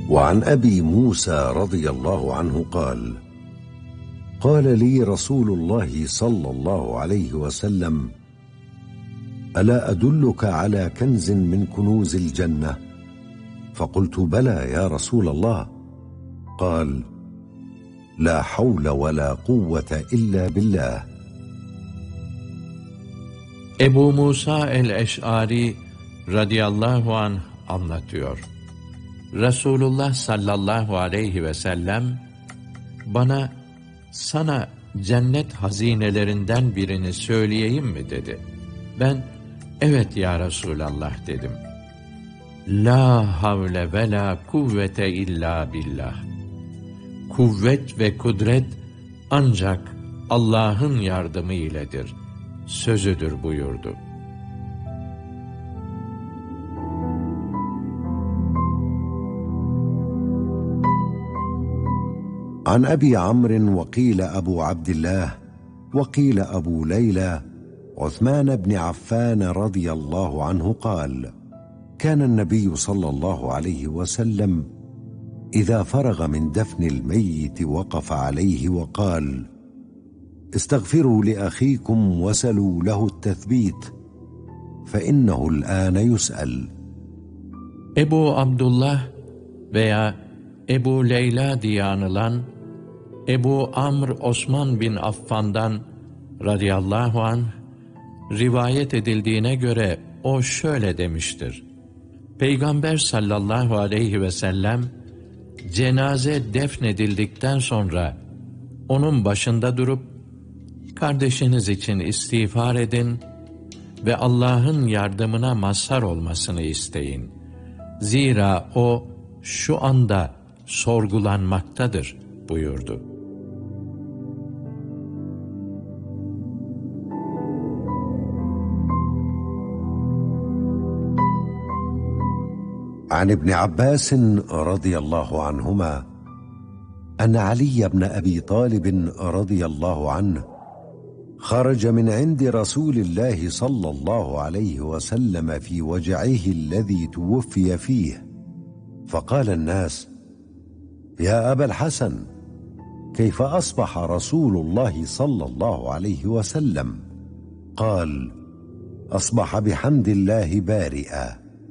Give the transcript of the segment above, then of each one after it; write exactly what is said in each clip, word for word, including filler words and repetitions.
وعن أبي موسى رضي الله عنه قال: قال لي رسول الله صلى الله عليه وسلم: ألا أدلك على كنز من كنوز الجنة؟ فقلت: بلى يا رسول الله. قال: لا حول ولا قوة إلا بالله. Ebu Musa el-Eş'ari radıyallahu anh anlatıyor. Resulullah sallallahu aleyhi ve sellem bana, sana cennet hazinelerinden birini söyleyeyim mi dedi. Ben, evet ya Resulallah dedim. La havle ve la kuvvete illa billah. Kuvvet ve kudret ancak Allah'ın yardımı iledir sözüdür buyurdu. عن أبي عمرو وقيل أبو عبد الله وقيل أبو ليلى عثمان بن عفان رضي الله عنه قال: كان النبي صلى الله عليه وسلم إذا فرغ من دفن الميت وقف عليه وقال: استغفروا لأخيكم وسلوا له التثبيت فإنه الآن يسأل. Ebu Abdullah veya Ebu Leyla diye anılan Ebu Amr Osman bin Affan'dan radıyallahu anh rivayet edildiğine göre o şöyle demiştir. Peygamber sallallahu aleyhi ve sellem cenaze defnedildikten sonra onun başında durup kardeşiniz için istiğfar edin ve Allah'ın yardımına mazhar olmasını isteyin. Zira o şu anda sorgulanmaktadır buyurdu. عن ابن عباس رضي الله عنهما أن علي بن أبي طالب رضي الله عنه خرج من عند رسول الله صلى الله عليه وسلم في وجعه الذي توفي فيه، فقال الناس: يا أبا الحسن، كيف أصبح رسول الله صلى الله عليه وسلم؟ قال: أصبح بحمد الله بارئا.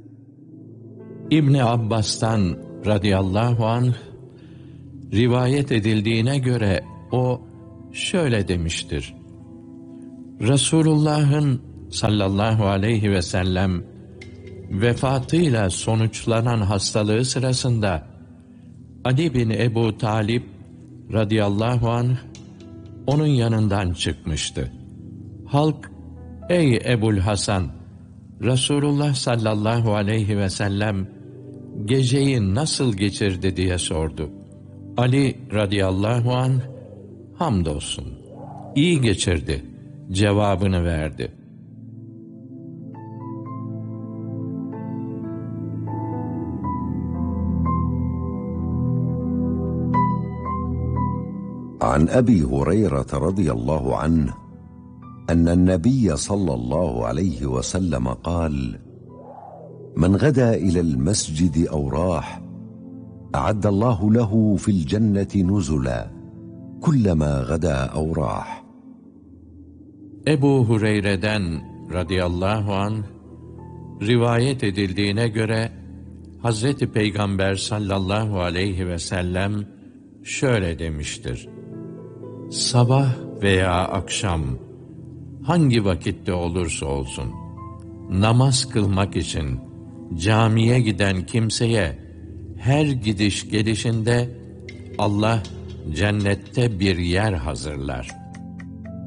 İbni Abbas'tan radıyallahu anh rivayet edildiğine göre o şöyle demiştir. Resulullah'ın sallallahu aleyhi ve sellem vefatıyla sonuçlanan hastalığı sırasında Ali bin Ebu Talib radıyallahu anh onun yanından çıkmıştı. Halk, ey Ebul Hasan, Resulullah sallallahu aleyhi ve sellem geceyi nasıl geçirdi diye sordu. Ali radıyallahu anh, hamdolsun, iyi geçirdi cevabını verdi. عن أبي هريرة رضي الله عنه أن النبي صلى الله عليه وسلم قال: من غدا إلى المسجد أو راح أعد الله له في الجنة نزلا كلما غدا أو راح. Ebu Hureyre'den radıyallahu anh rivayet edildiğine göre Hazreti Peygamber sallallahu aleyhi ve sellem şöyle demiştir. Sabah veya akşam hangi vakitte olursa olsun namaz kılmak için camiye giden kimseye her gidiş gelişinde Allah cennette bir yer hazırlar.